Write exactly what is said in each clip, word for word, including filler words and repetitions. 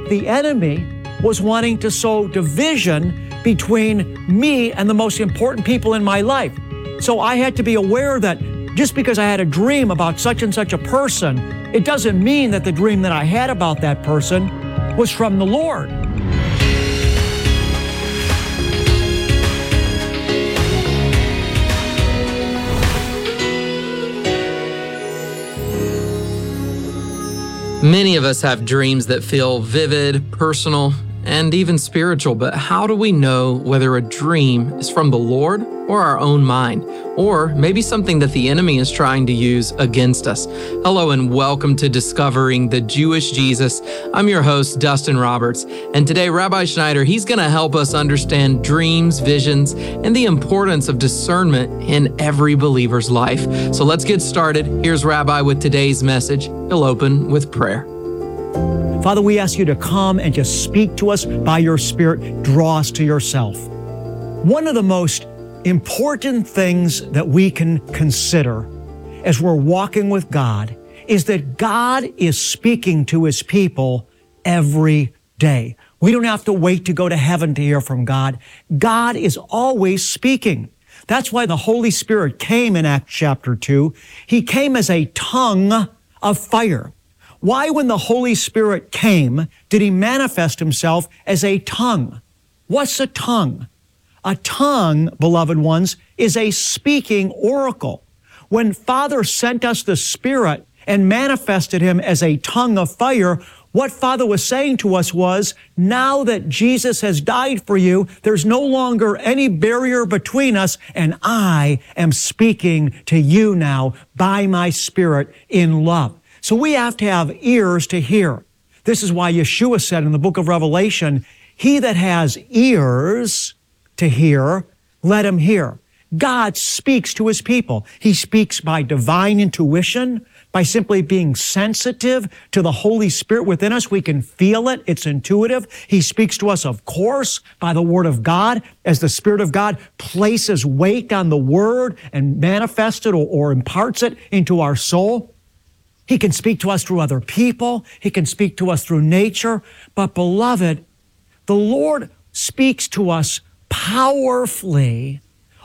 the enemy was wanting to sow division between me and the most important people in my life. So I had to be aware that just because I had a dream about such and such a person, it doesn't mean that the dream that I had about that person was from the Lord. Many of us have dreams that feel vivid, personal, and even spiritual, but how do we know whether a dream is from the Lord or our own mind, or maybe something that the enemy is trying to use against us? Hello and welcome to Discovering the Jewish Jesus. I'm your host, Dustin Roberts, and today Rabbi Schneider, he's going to help us understand dreams, visions, and the importance of discernment in every believer's life. So let's get started. Here's Rabbi with today's message. He'll open with prayer. Father, we ask you to come and just speak to us by your Spirit. Draw us to yourself. One of the most important things that we can consider as we're walking with God is that God is speaking to His people every day. We don't have to wait to go to heaven to hear from God. God is always speaking. That's why the Holy Spirit came in Acts chapter two. He came as a tongue of fire. Why, when the Holy Spirit came, did He manifest Himself as a tongue? What's a tongue? A tongue, beloved ones, is a speaking oracle. When Father sent us the Spirit and manifested Him as a tongue of fire, what Father was saying to us was, now that Jesus has died for you, there's no longer any barrier between us, and I am speaking to you now by my Spirit in love. So we have to have ears to hear. This is why Yeshua said in the book of Revelation, he that has ears to hear, let him hear. God speaks to His people. He speaks by divine intuition, by simply being sensitive to the Holy Spirit within us. We can feel it. It's intuitive. He speaks to us, of course, by the Word of God, as the Spirit of God places weight on the Word and manifests it or, or imparts it into our soul. He can speak to us through other people. He can speak to us through nature. But beloved, the Lord speaks to us powerfully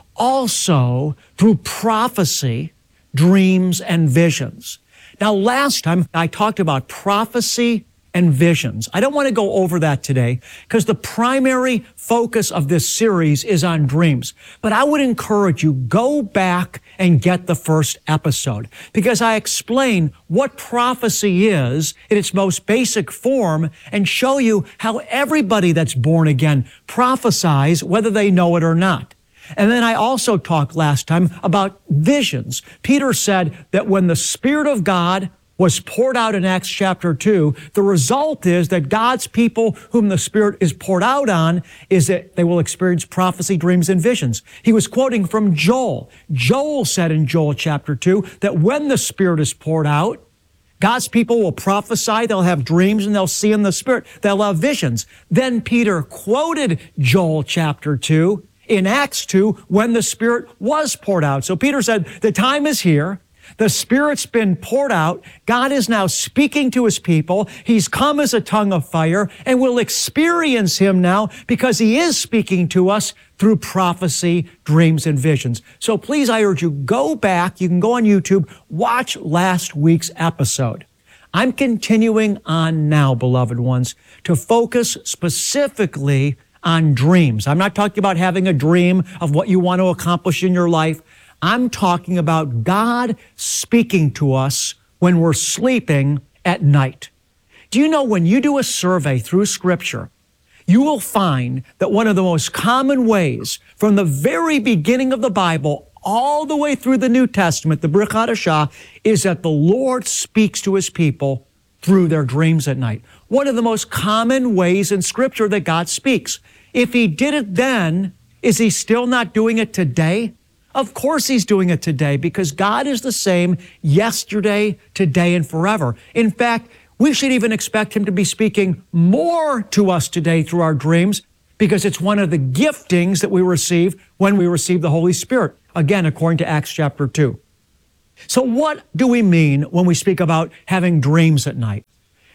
also through prophecy, dreams, and visions. Now, last time I talked about prophecy and visions. I don't want to go over that today because the primary focus of this series is on dreams. But I would encourage you, go back and get the first episode because I explain what prophecy is in its most basic form and show you how everybody that's born again prophesies whether they know it or not. And then I also talked last time about visions. Peter said that when the Spirit of God was poured out in Acts chapter two, the result is that God's people whom the Spirit is poured out on is that they will experience prophecy, dreams, and visions. He was quoting from Joel. Joel said in Joel chapter two that when the Spirit is poured out, God's people will prophesy, they'll have dreams, and they'll see in the Spirit. They'll have visions. Then Peter quoted Joel chapter two in Acts two when the Spirit was poured out. So Peter said, the time is here. The Spirit's been poured out. God is now speaking to His people. He's come as a tongue of fire, and we'll experience Him now because He is speaking to us through prophecy, dreams, and visions. So please, I urge you, go back. You can go on YouTube, watch last week's episode. I'm continuing on now, beloved ones, to focus specifically on dreams. I'm not talking about having a dream of what you want to accomplish in your life. I'm talking about God speaking to us when we're sleeping at night. Do you know when you do a survey through Scripture, you will find that one of the most common ways from the very beginning of the Bible all the way through the New Testament, the Brit Hadashah, is that the Lord speaks to His people through their dreams at night. One of the most common ways in Scripture that God speaks. If He did it then, is He still not doing it today? Of course He's doing it today because God is the same yesterday, today, and forever. In fact, we should even expect Him to be speaking more to us today through our dreams because it's one of the giftings that we receive when we receive the Holy Spirit. Again, according to Acts chapter two. So what do we mean when we speak about having dreams at night?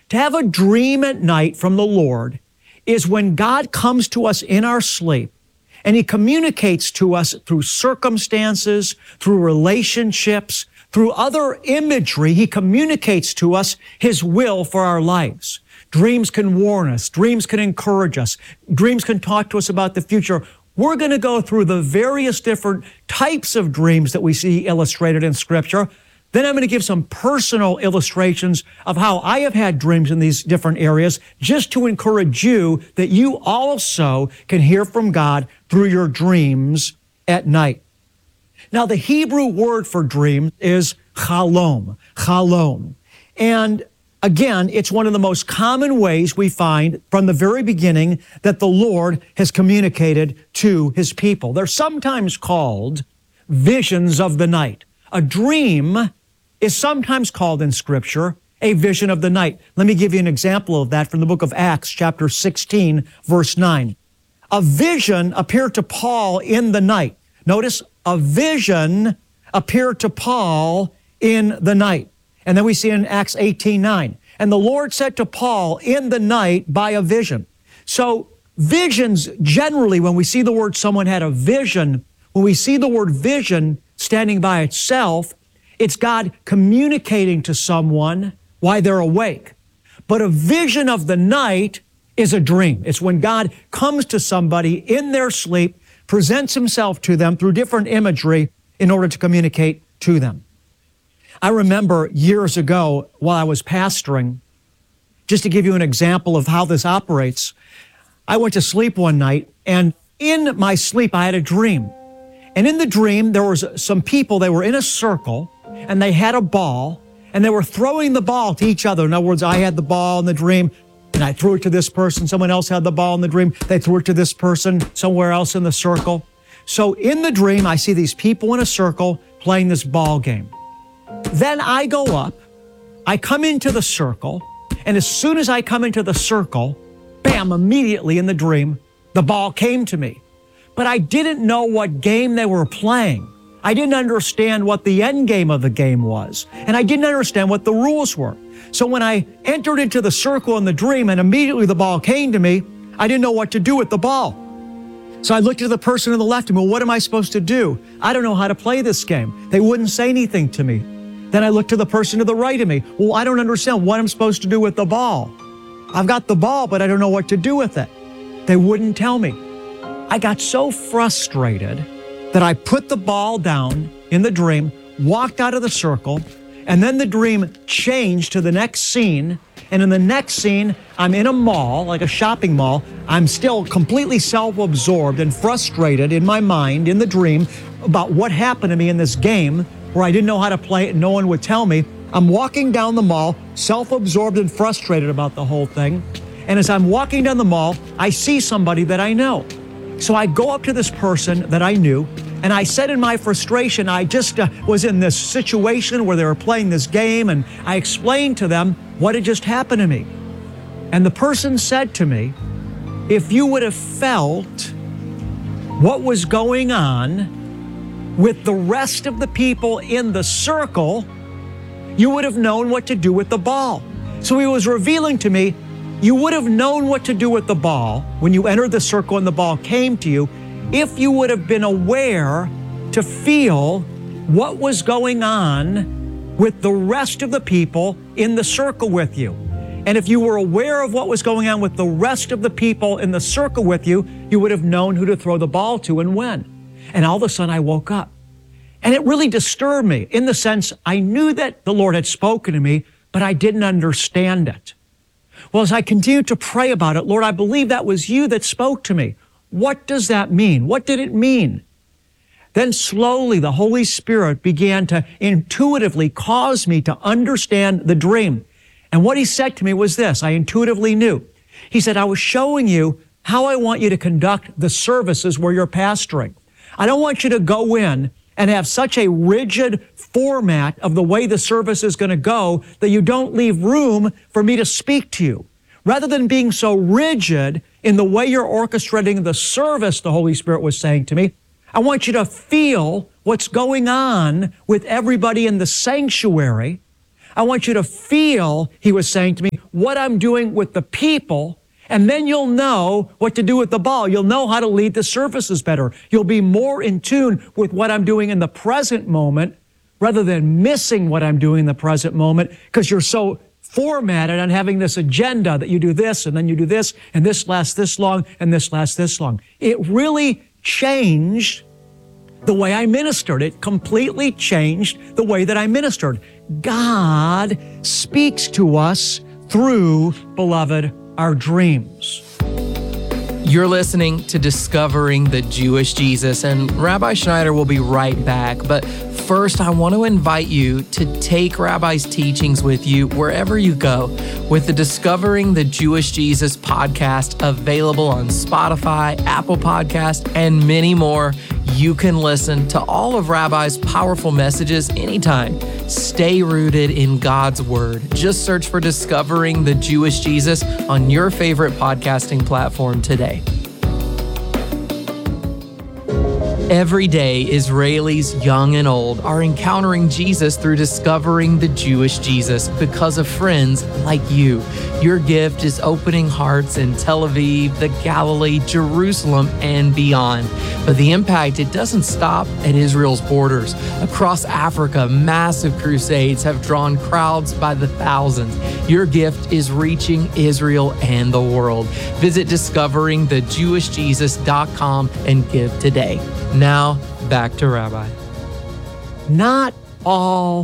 To have a dream at night from the Lord is when God comes to us in our sleep and He communicates to us through circumstances, through relationships, through other imagery. He communicates to us His will for our lives. Dreams can warn us. Dreams can encourage us. Dreams can talk to us about the future. We're going to go through the various different types of dreams that we see illustrated in Scripture. Then I'm going to give some personal illustrations of how I have had dreams in these different areas, just to encourage you that you also can hear from God through your dreams at night. Now, the Hebrew word for dream is chalom, chalom. And again, it's one of the most common ways we find from the very beginning that the Lord has communicated to His people. They're sometimes called visions of the night. A dream is sometimes called in Scripture a vision of the night. Let me give you an example of that from the book of Acts, chapter sixteen, verse nine. A vision appeared to Paul in the night. Notice, a vision appeared to Paul in the night. And then we see in Acts eighteen nine, and the Lord said to Paul in the night by a vision. So visions, generally, when we see the word someone had a vision, when we see the word vision standing by itself, it's God communicating to someone while they're awake. But a vision of the night is a dream. It's when God comes to somebody in their sleep, presents Himself to them through different imagery in order to communicate to them. I remember years ago while I was pastoring, just to give you an example of how this operates, I went to sleep one night, and in my sleep I had a dream. And in the dream, there was some people, they were in a circle, and they had a ball, and they were throwing the ball to each other. In other words, I had the ball in the dream, and I threw it to this person. Someone else had the ball in the dream. They threw it to this person somewhere else in the circle. So in the dream, I see these people in a circle playing this ball game. Then I go up, I come into the circle, and as soon as I come into the circle, bam, immediately in the dream, the ball came to me. But I didn't know what game they were playing. I didn't understand what the end game of the game was, and I didn't understand what the rules were. So when I entered into the circle in the dream and immediately the ball came to me, I didn't know what to do with the ball. So I looked at the person on the left and well, what am I supposed to do? I don't know how to play this game. They wouldn't say anything to me. Then I looked to the person to the right of me. Well, I don't understand what I'm supposed to do with the ball. I've got the ball, but I don't know what to do with it. They wouldn't tell me. I got so frustrated that I put the ball down in the dream, walked out of the circle, and then the dream changed to the next scene. And in the next scene, I'm in a mall, like a shopping mall. I'm still completely self-absorbed and frustrated in my mind, in the dream, about what happened to me in this game where I didn't know how to play it and no one would tell me. I'm walking down the mall, self-absorbed and frustrated about the whole thing. And as I'm walking down the mall, I see somebody that I know. So I go up to this person that I knew, and I said in my frustration, I just uh, was in this situation where they were playing this game, and I explained to them what had just happened to me. And the person said to me, if you would have felt what was going on with the rest of the people in the circle, you would have known what to do with the ball. So he was revealing to me, you would have known what to do with the ball when you entered the circle and the ball came to you if you would have been aware to feel what was going on with the rest of the people in the circle with you. And if you were aware of what was going on with the rest of the people in the circle with you, you would have known who to throw the ball to and when. And all of a sudden I woke up. And it really disturbed me in the sense I knew that the Lord had spoken to me, but I didn't understand it. Well, as I continued to pray about it, Lord, I believe that was you that spoke to me. What does that mean? What did it mean? Then slowly the Holy Spirit began to intuitively cause me to understand the dream. And what he said to me was this, I intuitively knew. He said, I was showing you how I want you to conduct the services where you're pastoring. I don't want you to go in and have such a rigid format of the way the service is going to go that you don't leave room for me to speak to you. Rather than being so rigid in the way you're orchestrating the service, the Holy Spirit was saying to me, I want you to feel what's going on with everybody in the sanctuary I want you to feel, he was saying to me, what I'm doing with the people, and then you'll know what to do with the ball. You'll know how to lead the services better. You'll be more in tune with what I'm doing in the present moment rather than missing what I'm doing in the present moment because you're so formatted on having this agenda that you do this and then you do this and this lasts this long and this lasts this long. It really changed the way I ministered. It completely changed the way that I ministered. God speaks to us through, beloved, our dreams. You're listening to Discovering the Jewish Jesus, and Rabbi Schneider will be right back. But first, I want to invite you to take Rabbi's teachings with you wherever you go, with the Discovering the Jewish Jesus podcast available on Spotify, Apple Podcast, and many more. You can listen to all of Rabbi's powerful messages anytime. Stay rooted in God's Word. Just search for Discovering the Jewish Jesus on your favorite podcasting platform today. Every day, Israelis young and old are encountering Jesus through discovering the Jewish Jesus because of friends like you. Your gift is opening hearts in Tel Aviv, the Galilee, Jerusalem, and beyond. But the impact, it doesn't stop at Israel's borders. Across Africa, massive crusades have drawn crowds by the thousands. Your gift is reaching Israel and the world. Visit discovering the jewish jesus dot com and give today. Now, back to Rabbi. Not all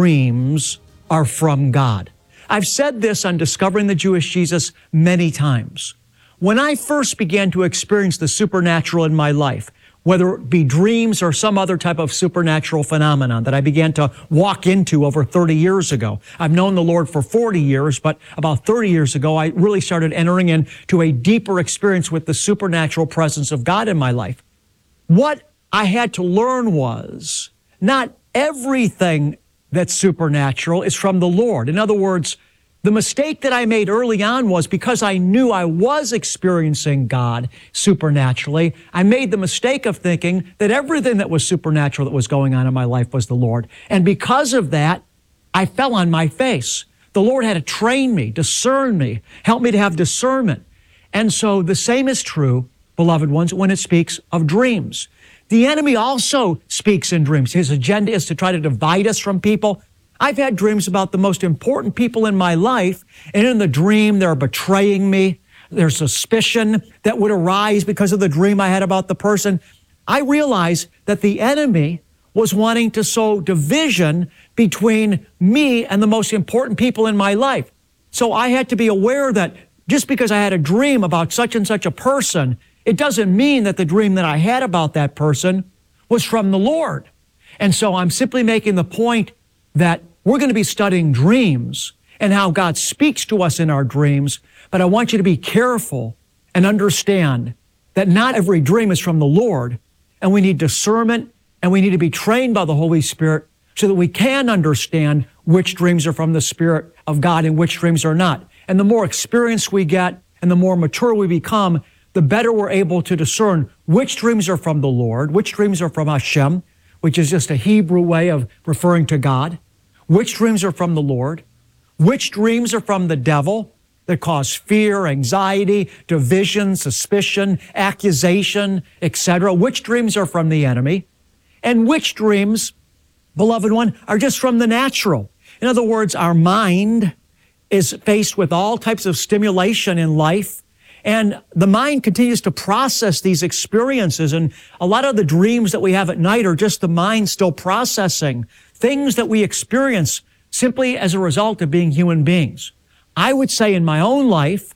dreams are from God. I've said this on Discovering the Jewish Jesus many times. When I first began to experience the supernatural in my life, whether it be dreams or some other type of supernatural phenomenon that I began to walk into over thirty years ago. I've known the Lord for forty years, but about thirty years ago, I really started entering into a deeper experience with the supernatural presence of God in my life. What I had to learn was not everything that's supernatural is from the Lord. In other words, the mistake that I made early on was because I knew I was experiencing God supernaturally, I made the mistake of thinking that everything that was supernatural that was going on in my life was the Lord. And because of that, I fell on my face. The Lord had to train me, discern me, help me to have discernment. And so the same is true, beloved ones, when it speaks of dreams. The enemy also speaks in dreams. His agenda is to try to divide us from people. I've had dreams about the most important people in my life, and in the dream, they're betraying me. There's suspicion that would arise because of the dream I had about the person. I realized that the enemy was wanting to sow division between me and the most important people in my life. So I had to be aware that just because I had a dream about such and such a person, it doesn't mean that the dream that I had about that person was from the Lord. And so I'm simply making the point that we're going to be studying dreams and how God speaks to us in our dreams, but I want you to be careful and understand that not every dream is from the Lord, and we need discernment, and we need to be trained by the Holy Spirit so that we can understand which dreams are from the Spirit of God and which dreams are not. And the more experience we get and the more mature we become, the better we're able to discern which dreams are from the Lord, which dreams are from Hashem, which is just a Hebrew way of referring to God, which dreams are from the Lord, which dreams are from the devil that cause fear, anxiety, division, suspicion, accusation, et cetera, which dreams are from the enemy, and which dreams, beloved one, are just from the natural. In other words, our mind is faced with all types of stimulation in life, and the mind continues to process these experiences. And a lot of the dreams that we have at night are just the mind still processing things that we experience simply as a result of being human beings. I would say in my own life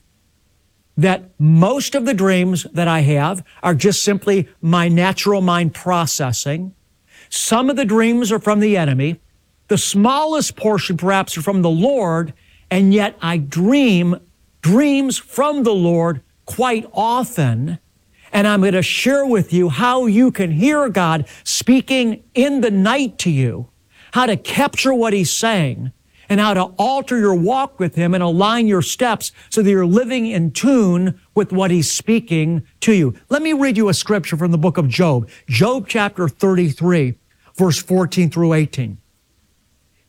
that most of the dreams that I have are just simply my natural mind processing. Some of the dreams are from the enemy. The smallest portion perhaps are from the Lord, and yet I dream dreams from the Lord quite often, and I'm going to share with you how you can hear God speaking in the night to you, how to capture what He's saying, and how to alter your walk with Him and align your steps so that you're living in tune with what He's speaking to you. Let me read you a scripture from the book of Job, Job chapter thirty-three, verse fourteen through eighteen.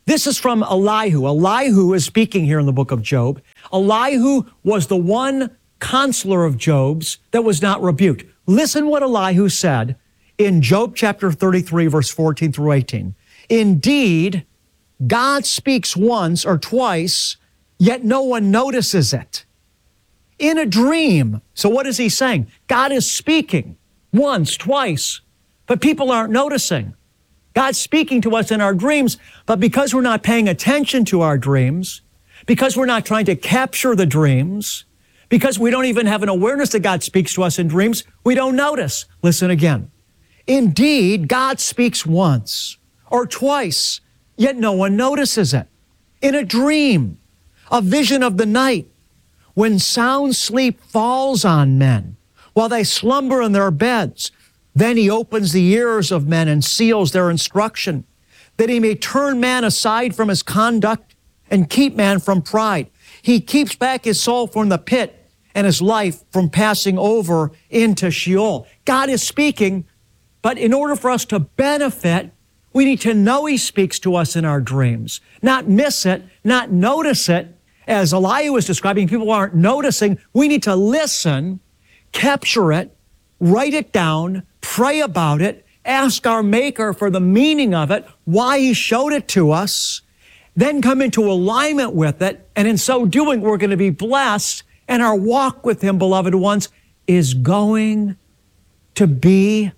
This is from Elihu. Elihu is speaking here in the book of Job. Elihu was the one counselor of Job's that was not rebuked. Listen what Elihu said in Job chapter thirty-three, verse fourteen through eighteen. Indeed, God speaks once or twice, yet no one notices it. In a dream. So what is he saying? God is speaking once, twice, but people aren't noticing. God's speaking to us in our dreams, but because we're not paying attention to our dreams, because we're not trying to capture the dreams, because we don't even have an awareness that God speaks to us in dreams, we don't notice. Listen again. Indeed, God speaks once or twice, yet no one notices it. In a dream, a vision of the night, when sound sleep falls on men, while they slumber in their beds, then he opens the ears of men and seals their instruction, that he may turn man aside from his conduct and keep man from pride. He keeps back his soul from the pit and his life from passing over into Sheol. God is speaking, but in order for us to benefit, we need to know he speaks to us in our dreams, not miss it, not notice it. As Elihu was describing, people aren't noticing. We need to listen, capture it, write it down, pray about it, ask our Maker for the meaning of it, why he showed it to us, then come into alignment with it, and in so doing, we're going to be blessed, and our walk with him, beloved ones, is going to be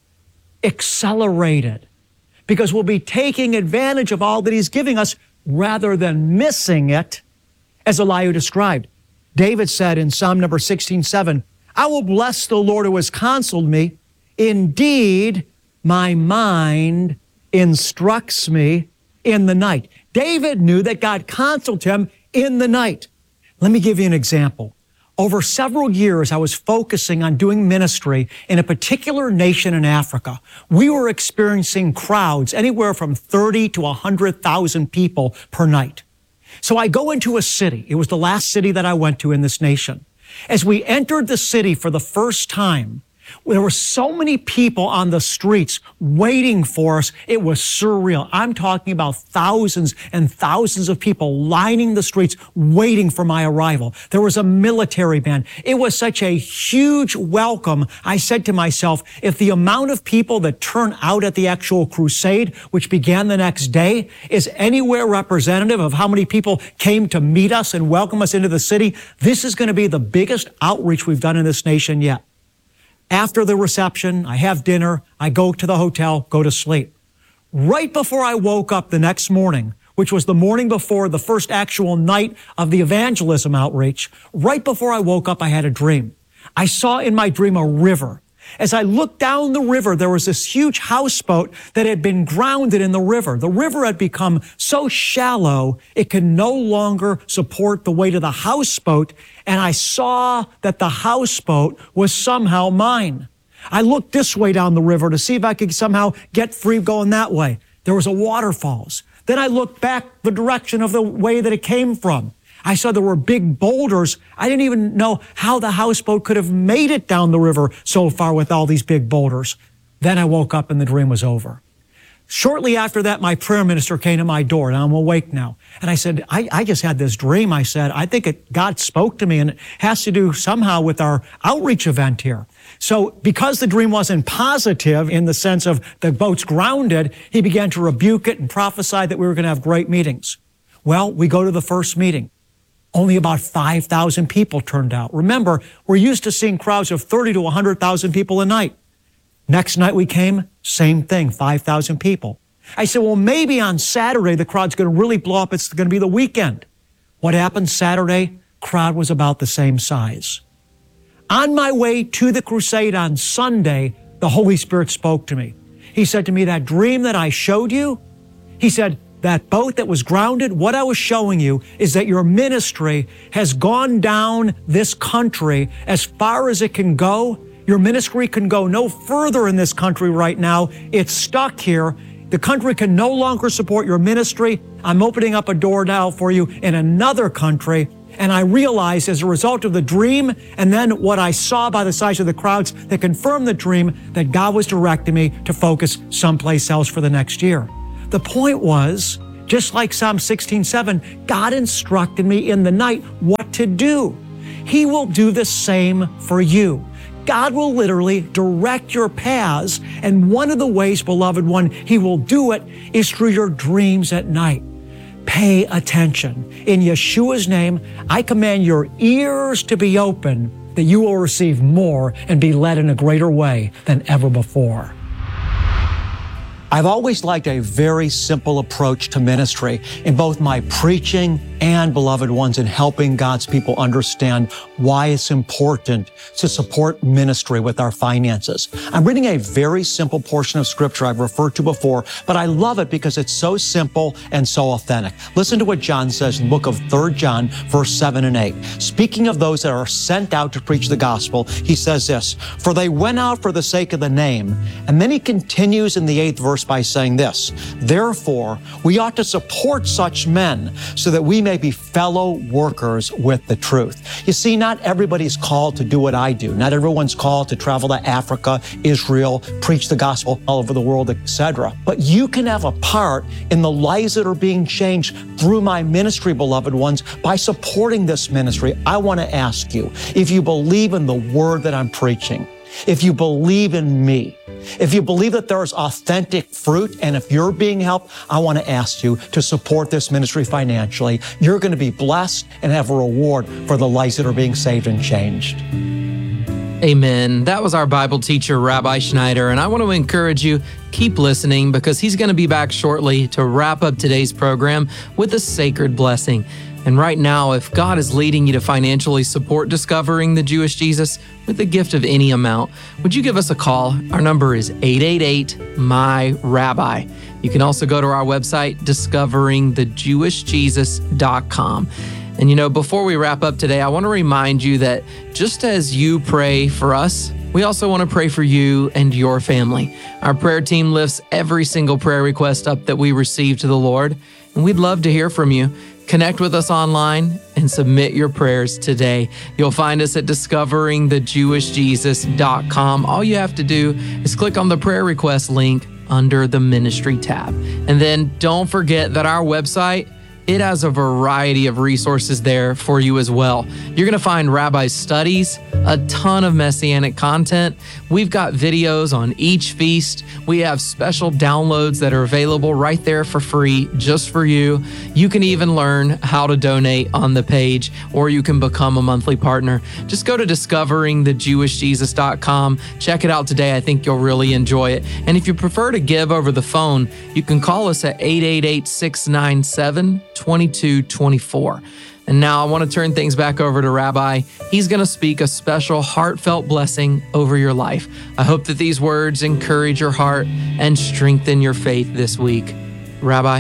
accelerated, because we'll be taking advantage of all that he's giving us rather than missing it, as Elihu described. David said in Psalm number sixteen seven, I will bless the Lord who has counseled me. Indeed, my mind instructs me in the night. David knew that God counseled him in the night. Let me give you an example. Over several years, I was focusing on doing ministry in a particular nation in Africa. We were experiencing crowds anywhere from thirty to one hundred thousand people per night. So I go into a city. It was the last city that I went to in this nation. As we entered the city for the first time, there were so many people on the streets waiting for us. It was surreal. I'm talking about thousands and thousands of people lining the streets waiting for my arrival. There was a military band. It was such a huge welcome. I said to myself, if the amount of people that turn out at the actual crusade, which began the next day, is anywhere representative of how many people came to meet us and welcome us into the city, this is going to be the biggest outreach we've done in this nation yet. After the reception, I have dinner, I go to the hotel, go to sleep. Right before I woke up the next morning, which was the morning before the first actual night of the evangelism outreach, right before I woke up, I had a dream. I saw in my dream a river. As I looked down the river, there was this huge houseboat that had been grounded in the river. The river had become so shallow, it could no longer support the weight of the houseboat, and I saw that the houseboat was somehow mine. I looked this way down the river to see if I could somehow get free going that way. There was a waterfalls. Then I looked back the direction of the way that it came from. I saw there were big boulders. I didn't even know how the houseboat could have made it down the river so far with all these big boulders. Then I woke up and the dream was over. Shortly after that, my prayer minister came to my door, and I'm awake now. And I said, I, I just had this dream. I said, I think it, God spoke to me, and it has to do somehow with our outreach event here. So because the dream wasn't positive in the sense of the boat's grounded, he began to rebuke it and prophesy that we were going to have great meetings. Well, we go to the first meeting. Only about five thousand people turned out. Remember, we're used to seeing crowds of thirty to one hundred thousand people a night. Next night we came, same thing, five thousand people. I said, well, maybe on Saturday the crowd's going to really blow up. It's going to be the weekend. What happened Saturday? Crowd was about the same size. On my way to the crusade on Sunday, the Holy Spirit spoke to me. He said to me, that dream that I showed you, he said, that boat that was grounded, what I was showing you is that your ministry has gone down this country as far as it can go. Your ministry can go no further in this country right now. It's stuck here. The country can no longer support your ministry. I'm opening up a door now for you in another country. And I realized as a result of the dream and then what I saw by the size of the crowds that confirmed the dream that God was directing me to focus someplace else for the next year. The point was, Just like Psalm sixteen seven, God instructed me in the night what to do. He will do the same for you. God will literally direct your paths, and one of the ways, beloved one, He will do it is through your dreams at night. Pay attention. In Yeshua's name, I command your ears to be open, that you will receive more and be led in a greater way than ever before. I've always liked a very simple approach to ministry in both my preaching and, beloved ones, in helping God's people understand why it's important to support ministry with our finances. I'm reading a very simple portion of Scripture I've referred to before, but I love it because it's so simple and so authentic. Listen to what John says in the book of Third John, verse seven and eight. Speaking of those that are sent out to preach the gospel, he says this, "For they went out for the sake of the name." And then he continues in the eighth verse by saying this, "Therefore, we ought to support such men so that we may be fellow workers with the truth." You see, not everybody's called to do what I do. Not everyone's called to travel to Africa, Israel, preach the gospel all over the world, et cetera. But you can have a part in the lives that are being changed through my ministry, beloved ones, by supporting this ministry. I want to ask you, if you believe in the word that I'm preaching, if you believe in me, if you believe that there is authentic fruit, and if you're being helped, I want to ask you to support this ministry financially. You're going to be blessed and have a reward for the lives that are being saved and changed. Amen. That was our Bible teacher, Rabbi Schneider, and I want to encourage you, keep listening because he's going to be back shortly to wrap up today's program with a sacred blessing. And right now, if God is leading you to financially support Discovering the Jewish Jesus with a gift of any amount, would you give us a call? Our number is eight eight eight, M Y, Rabbi. You can also go to our website, discovering the jewish jesus dot com. And you know, before we wrap up today, I want to remind you that just as you pray for us, we also want to pray for you and your family. Our prayer team lifts every single prayer request up that we receive to the Lord, and we'd love to hear from you. Connect with us online and submit your prayers today. You'll find us at discovering the jewish jesus dot com. All you have to do is click on the prayer request link under the ministry tab. And then don't forget that our website, it has a variety of resources there for you as well. You're going to find Rabbi's studies, a ton of Messianic content. We've got videos on each feast. We have special downloads that are available right there for free, just for you. You can even learn how to donate on the page, or you can become a monthly partner. Just go to discovering the jewish jesus dot com. Check it out today. I think you'll really enjoy it. And if you prefer to give over the phone, you can call us at eight eight eight, six nine seven, two two two four. And now I want to turn things back over to Rabbi. He's going to speak a special heartfelt blessing over your life. I hope that these words encourage your heart and strengthen your faith this week. Rabbi?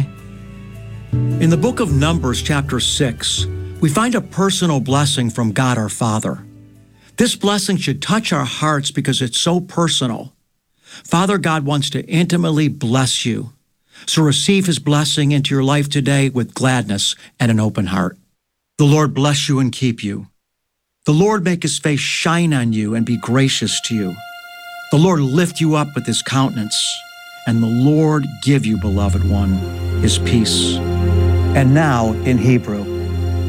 In the book of Numbers, chapter six, we find a personal blessing from God our Father. This blessing should touch our hearts because it's so personal. Father God wants to intimately bless you. So receive His blessing into your life today with gladness and an open heart. The Lord bless you and keep you. The Lord make His face shine on you and be gracious to you. The Lord lift you up with His countenance, and the Lord give you, beloved one, His peace. And now in Hebrew.